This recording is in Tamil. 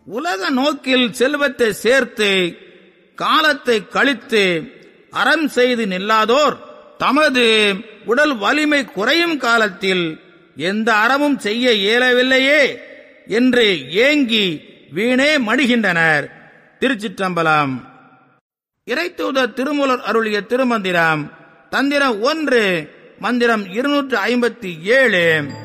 உலக நோக்கில் செல்வத்தை சேர்த்து காலத்தை கழித்து அறம் செய்து நில்லாதோர் தமது உடல் வலிமை குறையும் காலத்தில் எந்த அறமும் செய்ய இயலவில்லையே என்று ஏங்கி வீணே மடிகின்றனர். திருச்சிற்றம்பலம். இறைத்தூதர் திருமூலர் அருளிய திருமந்திரம் தந்திரம் 1 மந்திரம் 257.